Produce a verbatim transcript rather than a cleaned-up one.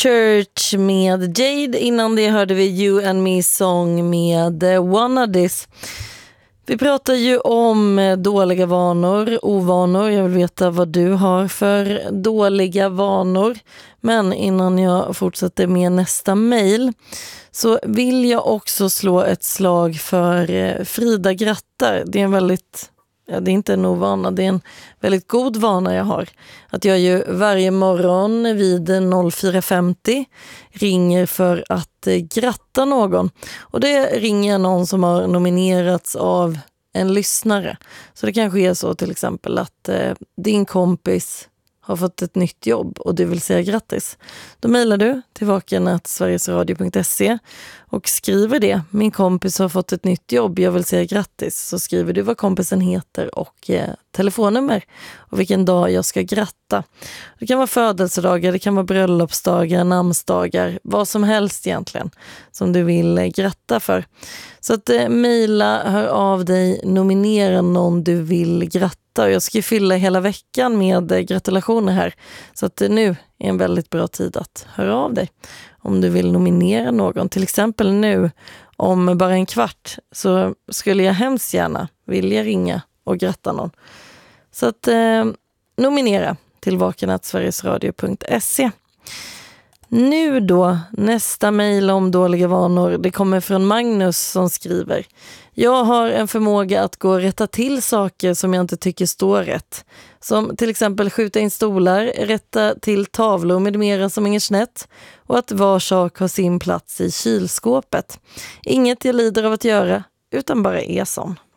Church med Jade. Innan det hörde vi You and Me Song med Wanna This. Vi pratar ju om dåliga vanor, ovanor. Jag vill veta vad du har för dåliga vanor. Men innan jag fortsätter med nästa mejl så vill jag också slå ett slag för Frida Grattar. Det är en väldigt... Ja, det är inte en ovana, det är en väldigt god vana jag har. Att jag ju varje morgon vid fyra femtio ringer för att eh, gratta någon. Och det ringer jag någon som har nominerats av en lyssnare. Så det kanske är så till exempel att eh, din kompis har fått ett nytt jobb och du vill säga grattis. Då mejlar du till vaken snabel-a sverigesradio punkt se och skriver det. Min kompis har fått ett nytt jobb, jag vill säga grattis. Så skriver du vad kompisen heter och eh, telefonnummer och vilken dag jag ska gratta. Det kan vara födelsedagar, det kan vara bröllopsdagar, namnsdagar, vad som helst egentligen som du vill eh, gratta för. Så att eh, mejla, hör av dig, nominera någon du vill gratta. Och jag ska fylla hela veckan med eh, gratulationer här. Så att eh, nu är en väldigt bra tid att höra av dig om du vill nominera någon. Till exempel nu om bara en kvart så skulle jag hemskt gärna vilja ringa och gratta någon. Så att eh, nominera till vaken snabel-a sverigesradio punkt se. Nu då, nästa mejl om dåliga vanor. Det kommer från Magnus som skriver: jag har en förmåga att gå och rätta till saker som jag inte tycker står rätt. Som till exempel skjuta in stolar, rätta till tavlor med mera som ingen snett och att var sak har sin plats i kylskåpet. Inget jag lider av att göra, utan bara är sån.